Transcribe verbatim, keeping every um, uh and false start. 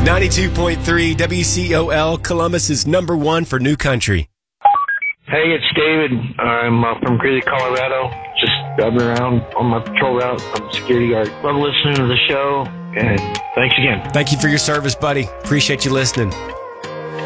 ninety-two point three W C O L, Columbus is number one for new country. Hey, it's David. I'm uh, from Greeley, Colorado. Just driving around on my patrol route. I'm a security guard. Love listening to the show, and thanks again. Thank you for your service, buddy. Appreciate you listening.